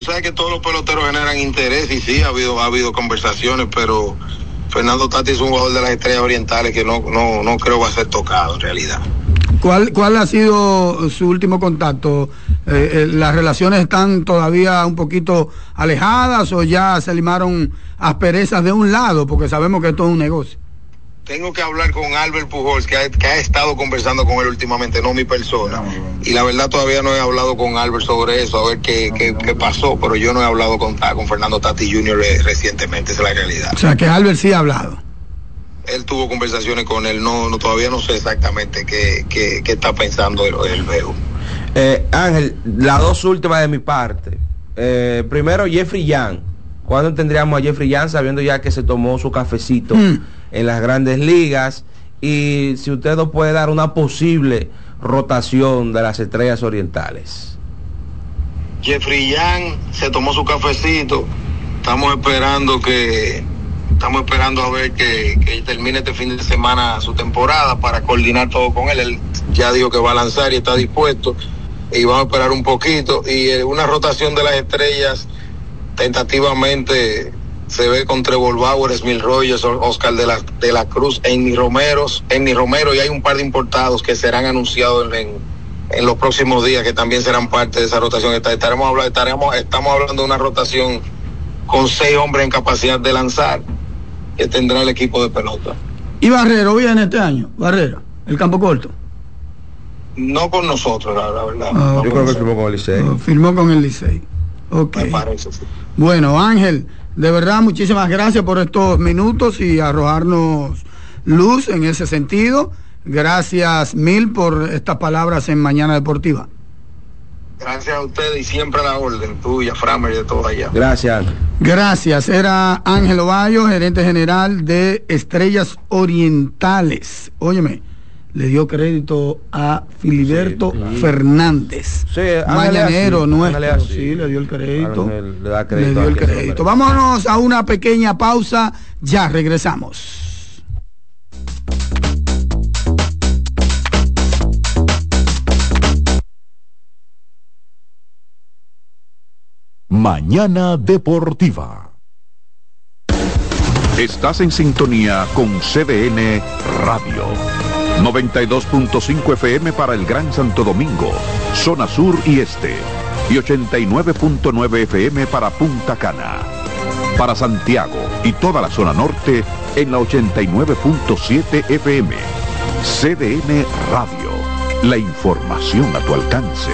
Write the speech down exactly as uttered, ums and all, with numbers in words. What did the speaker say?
Sabes que todos los peloteros generan interés y sí, ha habido, ha habido conversaciones, pero Fernando Tatis es un jugador de las Estrellas Orientales que no, no, no creo va a ser tocado en realidad. ¿Cuál, cuál ha sido su último contacto? Eh, eh, ¿Las relaciones están todavía un poquito alejadas o ya se limaron asperezas de un lado? Porque sabemos que esto es un negocio. Tengo que hablar con Albert Pujols, que ha, que ha estado conversando con él últimamente, no mi persona. Y la verdad todavía no he hablado con Albert sobre eso, a ver qué, qué, qué pasó, pero yo no he hablado con, con Fernando Tatis junior Eh, recientemente, esa es la realidad. O sea, que Albert sí ha hablado. Él tuvo conversaciones con él, no, no todavía no sé exactamente qué, qué, qué está pensando el, el veo. Eh, Ángel, las dos últimas de mi parte. Eh, primero, Jeffrey Young. ¿Cuándo tendríamos a Jeffrey Young sabiendo ya que se tomó su cafecito mm. en las grandes ligas? Y si usted nos puede dar una posible rotación de las Estrellas Orientales. Jeffrey Young se tomó su cafecito. Estamos esperando que estamos esperando a ver que, que termine este fin de semana su temporada para coordinar todo con él. Él ya dijo que va a lanzar y está dispuesto. Y vamos a esperar un poquito. Y eh, una rotación de las Estrellas tentativamente se ve con Trevor Bauer, Smith Rogers, Oscar de la, de la Cruz, Enny Romero, Enny Romero, y hay un par de importados que serán anunciados en, en los próximos días que también serán parte de esa rotación. Estaremos hablando, estaremos, estamos hablando de una rotación con seis hombres en capacidad de lanzar que tendrá el equipo de pelota. ¿Y Barrero viene este año? Barrero, el campo corto. No con nosotros, la, la verdad. Ah, no yo creo que firmó con el Licey. Oh, firmó con el Licey. Ok. Me parece, sí. Bueno, Ángel, de verdad, muchísimas gracias por estos minutos y arrojarnos luz en ese sentido. Gracias mil por estas palabras en Mañana Deportiva. Gracias a ustedes y siempre a la orden, tuya, Framer y de todo allá. Gracias. Gracias. Era Ángel Ovalle, gerente general de Estrellas Orientales. Óyeme, le dio crédito a Filiberto sí, sí. Fernández, sí, mañanero así, nuestro. así. Sí, le dio el crédito. Ángel, le, da crédito le dio el crédito. Vámonos a una pequeña pausa, ya regresamos. Mañana Deportiva. Estás en sintonía con C D N Radio. noventa y dos punto cinco F M para el Gran Santo Domingo, zona sur y este. Y ochenta y nueve punto nueve F M para Punta Cana. Para Santiago y toda la zona norte en la ochenta y nueve punto siete F M. C D N Radio. La información a tu alcance.